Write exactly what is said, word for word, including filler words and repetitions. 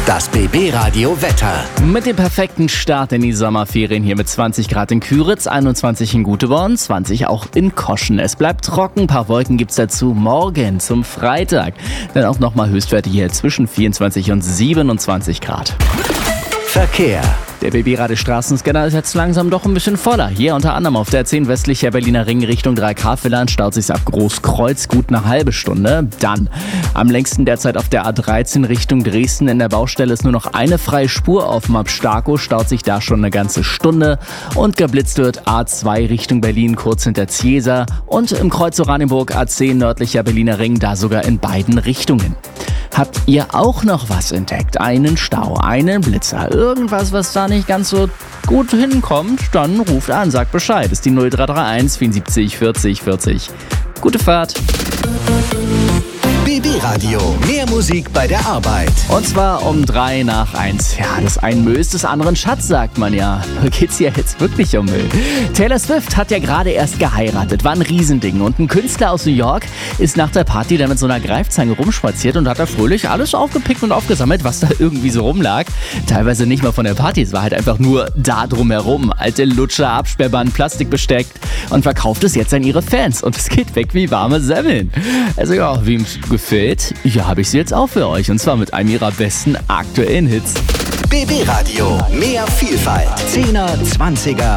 Das B B-Radio Wetter. Mit dem perfekten Start in die Sommerferien hier mit zwanzig Grad in Küritz, einundzwanzig in Guteborn, zwanzig auch in Koschen. Es bleibt trocken, ein paar Wolken gibt's dazu morgen zum Freitag. Dann auch nochmal Höchstwerte hier zwischen vierundzwanzig und siebenundzwanzig Grad. Verkehr. Der B B-Radio Straßenscanner ist jetzt langsam doch ein bisschen voller. Hier unter anderem auf der zehn westlicher Berliner Ring Richtung drei K-Villern staut sich's ab Großkreuz gut eine halbe Stunde. Dann am längsten derzeit auf der A dreizehn Richtung Dresden. In der Baustelle ist nur noch eine freie Spur auf dem Ab Starkow, staut sich da schon eine ganze Stunde. Und geblitzt wird A zwei Richtung Berlin kurz hinter Ziesa. Und im Kreuz Oranienburg A zehn nördlicher Berliner Ring, da sogar in beiden Richtungen. Habt ihr auch noch was entdeckt? Einen Stau, einen Blitzer, irgendwas, was da nicht ganz so gut hinkommt? Dann ruft an, sagt Bescheid. Ist die null drei drei eins vierundsiebzig vierzig vierzig. Gute Fahrt. B B-Radio, mehr Musik bei der Arbeit. Und zwar um drei nach eins. Ja, das ein Müll ist des anderen Schatz, sagt man ja. Da geht's ja jetzt wirklich um Müll. Taylor Swift hat ja gerade erst geheiratet, war ein Riesending. Und ein Künstler aus New York ist nach der Party dann mit so einer Greifzange rumspaziert und hat da fröhlich alles aufgepickt und aufgesammelt, was da irgendwie so rumlag. Teilweise nicht mal von der Party, es war halt einfach nur da drumherum. Alte Lutscher, Absperrband, Plastikbesteck und verkauft es jetzt an ihre Fans. Und es geht weg wie warme Semmeln. Also ja, wie im's gefällt, hier habe ich sie jetzt auch für euch. Und zwar mit einem ihrer besten aktuellen Hits. B B-Radio, mehr Vielfalt. zehner, zwanziger